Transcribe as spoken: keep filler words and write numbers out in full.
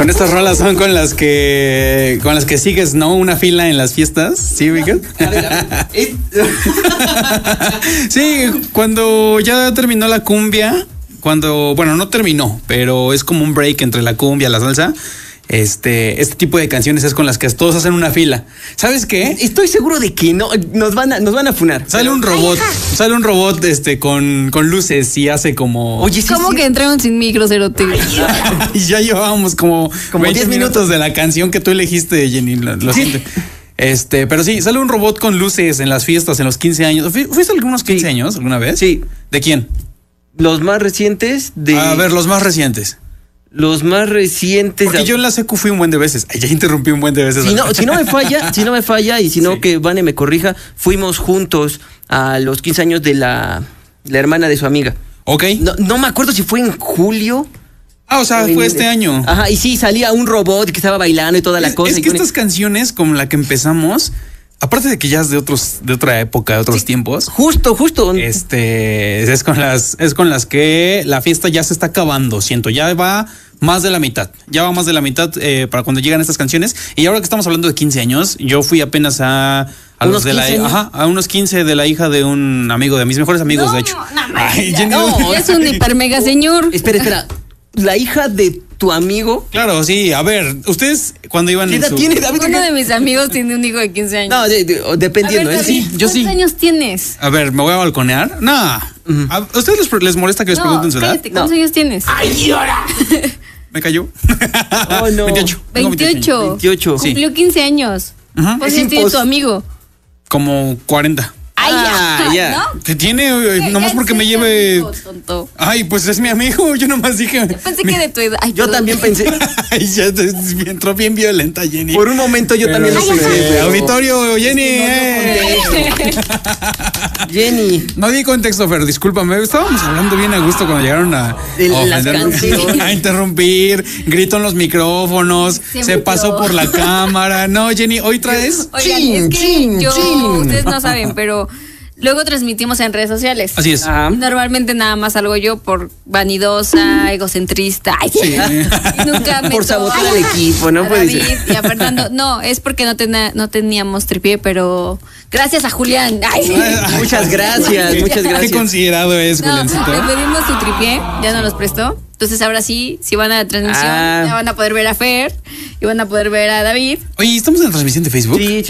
Con estas rolas son con las que con las que sigues, ¿no? Una fila en las fiestas, ¿sí, ubicas? Sí, cuando ya terminó la cumbia, cuando, bueno, no terminó, pero es como un break entre la cumbia y la salsa. Este, este tipo de canciones es con las que todos hacen una fila. ¿Sabes qué? Estoy seguro de que no nos van a, nos van a funar. Sale un robot, sale un robot este con, con luces y hace como. Oye, sí, ¿cómo sí? Que entraron sin micro, cerote? Y ya llevábamos como, como veinte minutos de la canción que tú elegiste, Jenny. Lo, lo siento. Este, pero sí, sale un robot con luces en las fiestas, en los quince años. ¿Fuiste a algunos quince sí. años alguna vez? Sí. ¿De quién? Los más recientes de. A ver, los más recientes. Los más recientes. Porque yo en la secu fui un buen de veces. Ya interrumpí un buen de veces. Si no, si no me falla, si no me falla y si no sí. que Vane me corrija, fuimos juntos a los quince años de la, la hermana de su amiga. Ok. No, no me acuerdo si fue en julio. Ah, o sea, fue este año. Ajá, y sí, salía un robot que estaba bailando y toda la es, cosa. Es que estas canciones como la que empezamos, aparte de que ya es de otros, de otra época, de otros sí, tiempos. Justo, justo. Este, es con las, es con las que la fiesta ya se está acabando, siento, ya va más de la mitad, ya va más de la mitad eh, para cuando llegan estas canciones. Y ahora que estamos hablando de quince años, yo fui apenas a, a los de la, ajá, a unos quince de la hija de un amigo, de mis mejores amigos, no, de hecho. No, no, Ay, ya, no, es un hiper mega señor. Espera, espera. La hija de tu amigo. Claro, sí. A ver, ustedes cuando iban ¿Qué en edad su... tiene, David? Uno de mis amigos tiene un hijo de quince años. No, de, de, dependiendo, a ver, David, ¿eh? Sí, yo sí. ¿Cuántos años tienes? A ver, ¿me voy a balconear? No. Uh-huh. ¿A ustedes les, les molesta que les no, pregunten su edad? Cállate, ¿cuántos no. años tienes? ¡Ay, llora! ¿Me cayó? Oh, no. veintiocho. veintiocho. veintiocho. Cumplió sí. quince años. Uh-huh. ¿Cuántos años tiene tu amigo? Como cuarenta. Ay, ah, ya, ya. ¿no? Que tiene, eh, nomás porque me lleve. Amigo, tonto. Ay, pues es mi amigo. Yo nomás dije. Yo pensé mi... que de tu edad. Ay, yo perdón. también pensé. Ay, ya te, entró bien violenta, Jenny. Por un momento yo pero, también lo pensé. Eh, pero... Auditorio, Jenny. Eh. Jenny. No di contexto, Fer, discúlpame. Estábamos hablando bien a gusto cuando llegaron a, de a, las canciones. a interrumpir. Grito en los micrófonos. Se, se pasó por la cámara. No, Jenny, hoy traes. Oigan, chin, es que chin, yo, chin. ustedes no saben, pero luego transmitimos en redes sociales. Así es. Ajá. Normalmente nada más salgo yo por vanidosa, egocentrista. Ay, sí. Nunca me por sabotear al equipo, ¿no? A David y a Fernando. No, es porque no, tena, no teníamos tripié, pero gracias a Julián. Ay. Ay, muchas gracias, muchas gracias. Qué considerado es, no, Juliancito. le pedimos su tripié, ya nos los prestó. Entonces ahora sí, si van a la transmisión, ah. ya van a poder ver a Fer y van a poder ver a David. Oye, ¿estamos en la transmisión de Facebook? Sí,